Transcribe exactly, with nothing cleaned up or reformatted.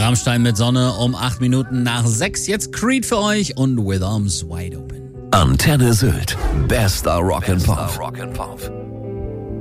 Rammstein mit Sonne um acht Minuten nach sechs. Jetzt Creed für euch und With Arms Wide Open. Antenne Sylt. Bester Rock'n'Pop.